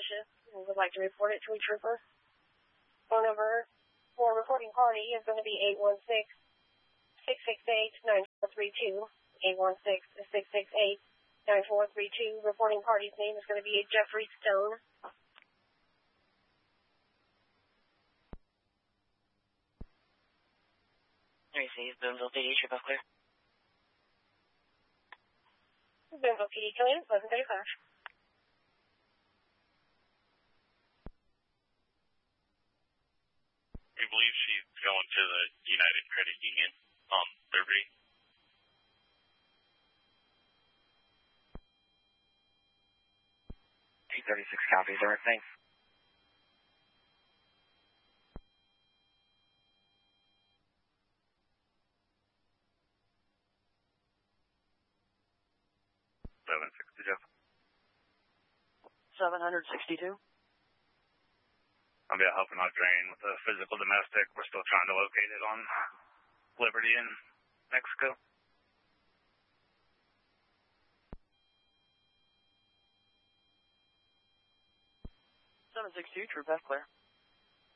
suspicious and would like to report it to a trooper. Phone number for reporting party is going to be 816-668-9432. 816-668-9432. Reporting party's name is going to be Jeffrey Stone. Receive Boonville PD, trip off clear. Boonville PD, come in, 11:35. We believe she's going to the United Credit Union on Liberty. T-36 copies, alright, thanks. Jeff. 762. I'll be helping out Drain with a physical domestic. We're still trying to locate it on Liberty in Mexico. 762, true path clear.